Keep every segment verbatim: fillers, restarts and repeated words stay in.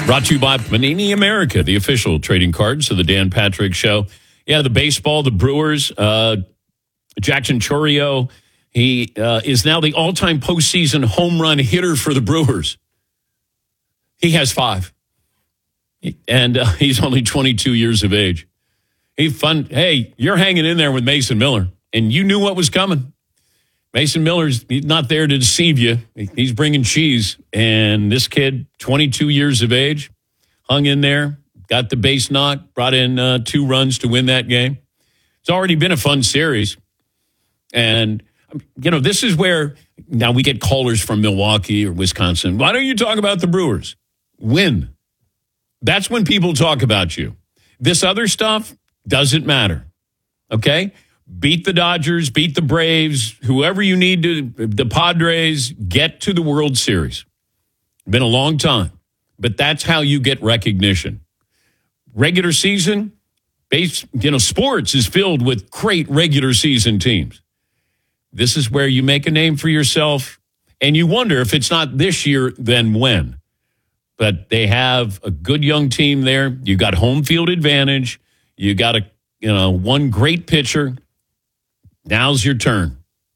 Brought to you by Panini America, the official trading cards of the Dan Patrick Show. Yeah, the baseball, the Brewers, uh, Jackson Chourio, he uh, is now the all-time postseason home run hitter for the Brewers. He has five. And uh, he's only twenty-two years of age. He fun. Hey, you're hanging in there with Mason Miller, and you knew what was coming. Mason Miller's he's not there to deceive you. He's bringing cheese. And this kid, twenty-two years of age, hung in there, got the base knock, brought in uh, two runs to win that game. It's already been a fun series. And, you know, this is where now we get callers from Milwaukee or Wisconsin. Why don't you talk about the Brewers? Win. That's when people talk about you. This other stuff doesn't matter. Okay? Beat the Dodgers, beat the Braves, whoever you need to, the Padres, get to the World Series. Been a long time, but that's how you get recognition. Regular season, base, you know, sports is filled with great regular season teams. This is where you make a name for yourself, and you wonder if it's not this year, then when. But they have a good young team there. You got home field advantage. You got a, you know, one great pitcher. Now's your turn.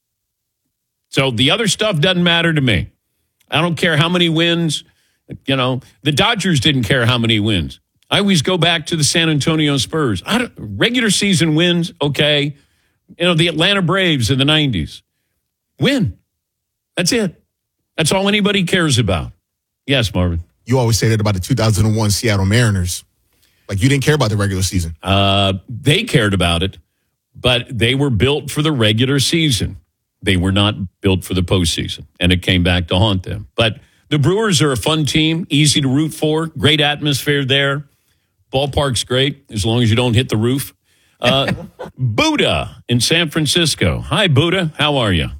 So the other stuff doesn't matter to me. I don't care how many wins. You know, the Dodgers didn't care how many wins. I always go back to the San Antonio Spurs. I don't, regular season wins, okay. You know, the Atlanta Braves in the nineties. Win. That's it. That's all anybody cares about. Yes, Marvin. You always say that about the two thousand one Seattle Mariners. Like, you didn't care about the regular season. Uh, they cared about it. But they were built for the regular season. They were not built for the postseason, and it came back to haunt them. But the Brewers are a fun team, easy to root for, great atmosphere there. Ballpark's great, as long as you don't hit the roof. Uh, Buddha in San Francisco. Hi, Buddha. How are you?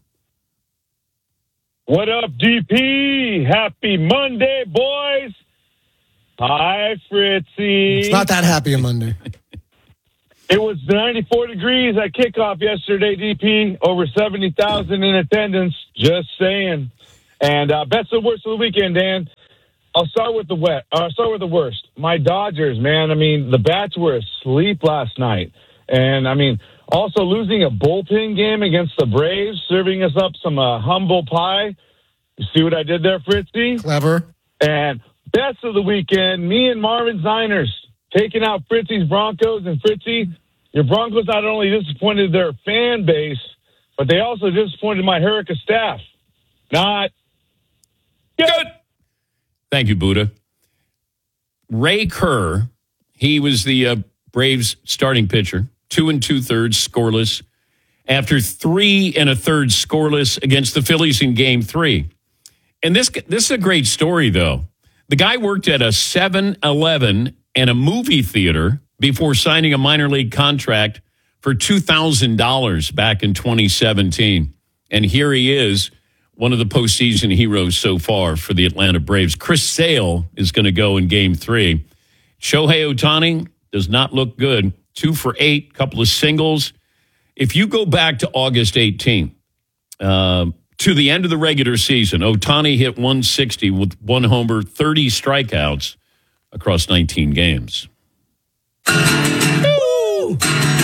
What up, D P? Happy Monday, boys. Hi, Fritzy. It's not that happy a Monday. It was ninety-four degrees at kickoff yesterday, D P. Over seventy thousand in attendance. Just saying. And uh, best of the worst of the weekend, Dan. I'll start with the wet. I'll start with the worst. My Dodgers, man. I mean, the bats were asleep last night. And, I mean, also losing a bullpen game against the Braves, serving us up some uh, humble pie. You see what I did there, Fritzy? Clever. And best of the weekend, me and Marvin's Niners. Taking out Fritzy's Broncos. And Fritzy, your Broncos not only disappointed their fan base, but they also disappointed my Hurricane staff. Not good. Good. Thank you, Buddha. Ray Kerr, he was the uh, Braves starting pitcher, two and two-thirds scoreless, after three and a third scoreless against the Phillies in game three. And this, this is a great story, though. The guy worked at a seven eleven and a movie theater before signing a minor league contract for two thousand dollars back in twenty seventeen. And here he is, one of the postseason heroes so far for the Atlanta Braves. Chris Sale is going to go in game three. Shohei Ohtani does not look good. Two for eight, couple of singles. If you go back to August eighteenth, uh, to the end of the regular season, Ohtani hit one sixty with one homer, thirty strikeouts across nineteen games. Woo!